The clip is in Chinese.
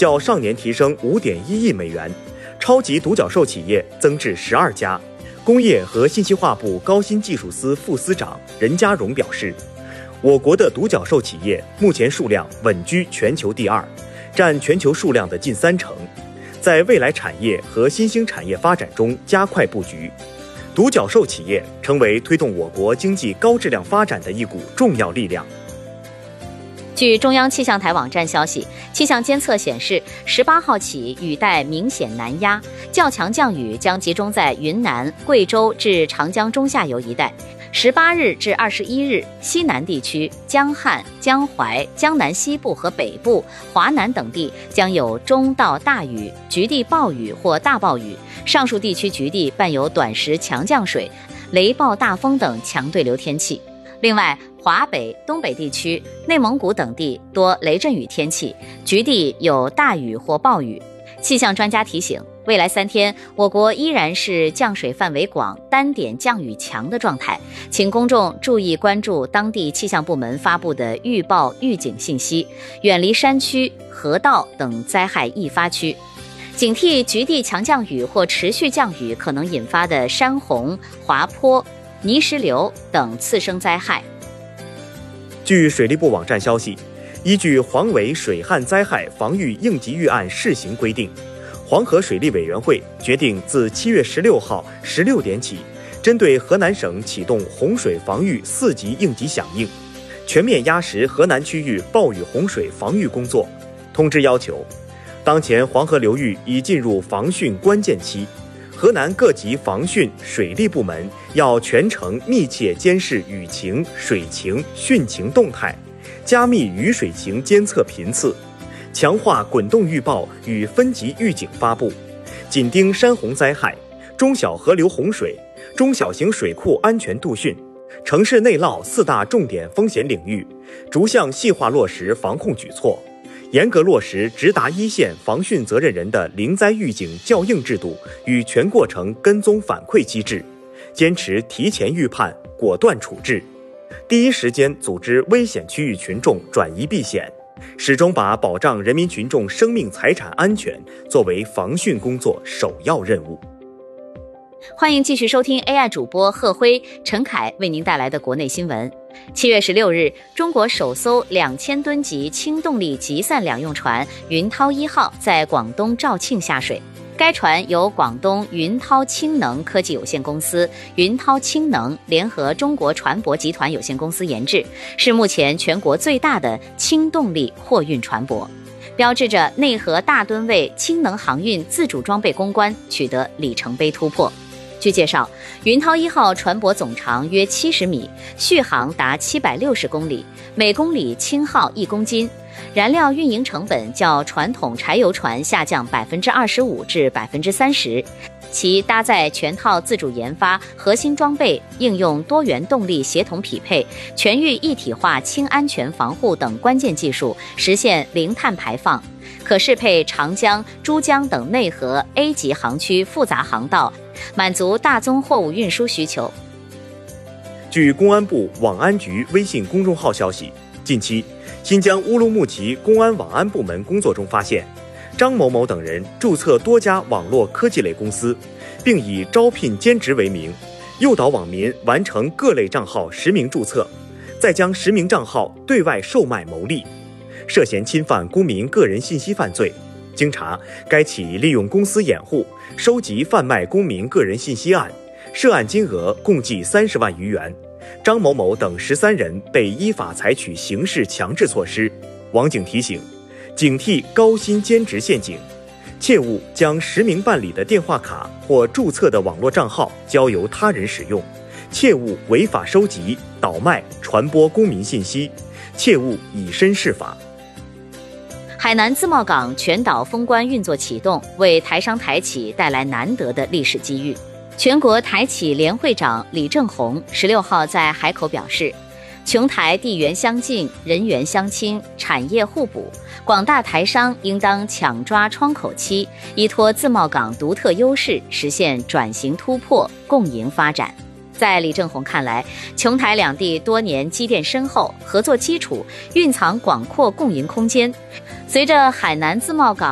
较上年提升5.1亿美元，超级独角兽企业增至12家。工业和信息化部高新技术司副司长任家荣表示，我国的独角兽企业目前数量稳居全球第2，占全球数量的近30%，在未来产业和新兴产业发展中加快布局。独角兽企业成为推动我国经济高质量发展的一股重要力量。 据中央气象台网站消息，气象监测显示，18号起雨带明显南压，较强降雨将集中在云南、贵州至长江中下游一带。18日至21日，西南地区、江汉、江淮、江南西部和北部、华南等地将有中到大雨、局地暴雨或大暴雨，上述地区局地伴有短时强降水、雷暴大风等强对流天气。另外，华北、东北地区、内蒙古等地多雷阵雨天气，局地有大雨或暴雨。气象专家提醒，未来3天，我国依然是降水范围广、单点降雨强的状态，请公众注意关注当地气象部门发布的预报预警信息，远离山区、河道等灾害易发区，警惕局地强降雨或持续降雨可能引发的山洪、滑坡、泥石流等次生灾害。 据水利部网站消息，依据黄尾水旱灾害防御应急预案试行规定，黄河水利委员会决定自7月16号16点起，针对河南省启动洪水防御4级应急响应，全面压实河南区域暴雨洪水防御工作。通知要求，当前黄河流域已进入防汛关键期，河南各级防汛水利部门要全程密切监视雨情、水情、汛情动态，加密雨水情监测频次，强化滚动预报与分级预警发布，紧盯山洪灾害、中小河流洪水、中小型水库安全度汛、城市内涝4大重点风险领域，逐项细化落实防控举措，严格落实直达一线防汛责任人的零灾预警校应制度与全过程跟踪反馈机制，坚持提前预判、果断处置，第一时间组织危险区域群众转移避险，始终把保障人民群众生命财产安全作为防汛工作首要任务。 欢迎继续收听 AI 主播贺辉、陈凯为您带来的国内新闻。7月16日，中国首艘2000吨级轻动力集散两用船云涛1号在广东肇庆下水。该船由广东云涛氢能科技有限公司、云涛氢能联合中国船舶集团有限公司研制，是目前全国最大的轻动力货运船舶，标志着内河大吨位氢能航运自主装备攻关取得里程碑突破。据介绍，云涛1号船舶总长约70米，续航达760公里，每公里氢耗1公斤，燃料运营成本较传统柴油船下降25%至30%。其搭载全套自主研发核心装备，应用多元动力协同匹配、全域一体化氢安全防护等关键技术，实现零碳排放。可适配长江、珠江等内河 A 级航区复杂航道，满足大宗货物运输需求。 据公安部网安局微信公众号消息，近期新疆乌鲁木齐公安网安部门工作中发现，张某某等人注册多家网络科技类公司，并以招聘兼职为名，诱导网民完成各类账号实名注册，再将实名账号对外售卖牟利，涉嫌侵犯公民个人信息犯罪。经查，该企利用公司掩护，收集贩卖公民个人信息案，涉案金额共计30万余元。张某某等13人被依法采取刑事强制措施。网警提醒，警惕高薪兼职陷阱，切勿将实名办理的电话卡或注册的网络账号交由他人使用，切勿违法收集、倒卖、传播公民信息，切勿以身试法。 海南自贸港全岛封关运作启动，为台商台企带来难得的历史机遇。全国台企联会长李正宏16号在海口表示，琼台地缘相近，人员相亲，产业互补，广大台商应当抢抓窗口期，依托自贸港独特优势，实现转型突破，共赢发展。在李正宏看来，琼台两地多年积淀深厚，合作基础蕴藏广阔共赢空间。随着海南自贸港